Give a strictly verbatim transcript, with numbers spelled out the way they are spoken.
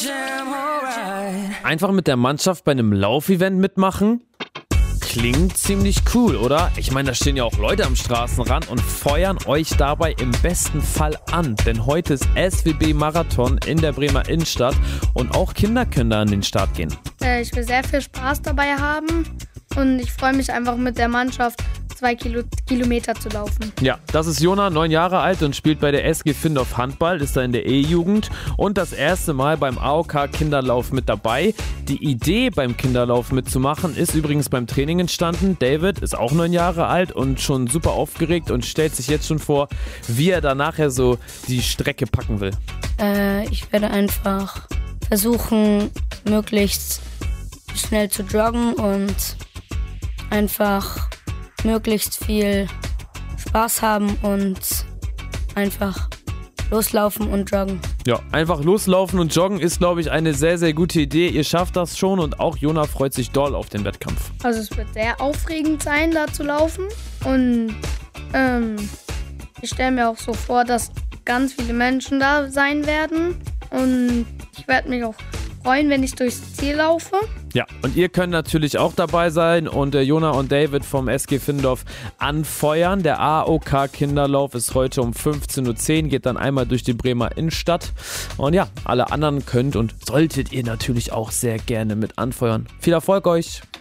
Einfach mit der Mannschaft bei einem Laufevent mitmachen? Klingt ziemlich cool, oder? Ich meine, da stehen ja auch Leute am Straßenrand und feuern euch dabei im besten Fall an. Denn heute ist S W B-Marathon in der Bremer Innenstadt und auch Kinder können da an den Start gehen. Äh, ich will sehr viel Spaß dabei haben und ich freue mich einfach mit der Mannschaft zwei Kilo, Kilometer zu laufen. Ja, das ist Jona, neun Jahre alt und spielt bei der S G Findorf Handball, ist da in der E-Jugend und das erste Mal beim A O K Kinderlauf mit dabei. Die Idee beim Kinderlauf mitzumachen ist übrigens beim Training entstanden. David ist auch neun Jahre alt und schon super aufgeregt und stellt sich jetzt schon vor, wie er da nachher so die Strecke packen will. Äh, ich werde einfach versuchen, möglichst schnell zu joggen und einfach möglichst viel Spaß haben und einfach loslaufen und joggen. Ja, einfach loslaufen und joggen ist, glaube ich, eine sehr, sehr gute Idee. Ihr schafft das schon und auch Jona freut sich doll auf den Wettkampf. Also es wird sehr aufregend sein, da zu laufen und ähm, ich stelle mir auch so vor, dass ganz viele Menschen da sein werden und ich werde mich auch freuen, wenn ich durchs Ziel laufe. Ja, und ihr könnt natürlich auch dabei sein und äh, Jona und David vom S G Findorf anfeuern. Der A O K Kinderlauf ist heute um fünfzehn Uhr zehn, geht dann einmal durch die Bremer Innenstadt. Und ja, alle anderen könnt und solltet ihr natürlich auch sehr gerne mit anfeuern. Viel Erfolg euch!